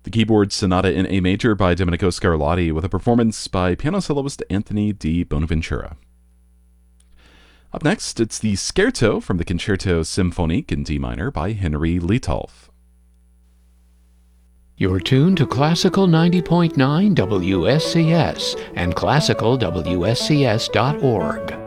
The keyboard Sonata in A Major by Domenico Scarlatti with a performance by piano soloist Anthony di Bonaventura. Up next, it's the Scherzo from the Concerto Symphonique in D minor by Henry Lietolf. You're tuned to Classical 90.9 WSCS and classicalwscs.org.